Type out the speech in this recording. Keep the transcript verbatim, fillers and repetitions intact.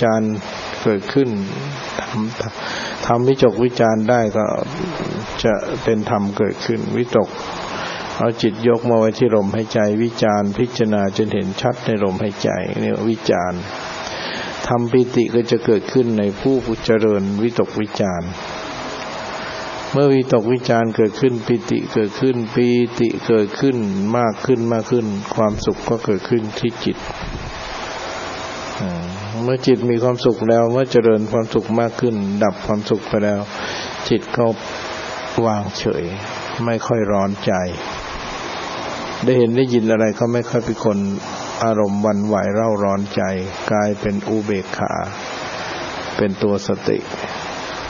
จารณ์เกิดขึ้นทำทำวิจกวิจารณ์ได้ก็จะเป็นธรรมเกิดขึ้นวิตกเอาจิตยกมาไว้ที่ลมหายใจวิจารณ์พิจารณาจนเห็นชัดในลมหายใจเนี่ยวิจารณ์ธรรมปิติก็จะเกิดขึ้นในผู้ผู้เจริญวิตกวิจารณ์เมื่อวิตกวิจารณ์เกิดขึ้นปิติเกิดขึ้นปีติเกิดขึ้นมากขึ้นมากขึ้นความสุขก็เกิดขึ้นที่จิตเมื่อจิตมีความสุขแล้วเมื่อเจริญความสุขมากขึ้นดับความสุขไปแล้วจิตก็วางเฉยไม่ค่อยร้อนใจได้เห็นได้ยินอะไรก็ไม่ค่อยเป็นคนอารมณ์หวั่นไหวเร่าร้อนใจกลายเป็นอุเบกขาเป็นตัวสติ